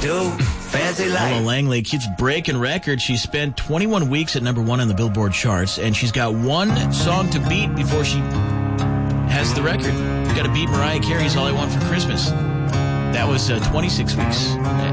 do. Fancy Ella life. Langley keeps breaking records. She spent 21 weeks at number 1 on the Billboard charts, and she's got one song to beat before she has the record. Got to beat Mariah Carey's All I Want for Christmas. That was 26 weeks.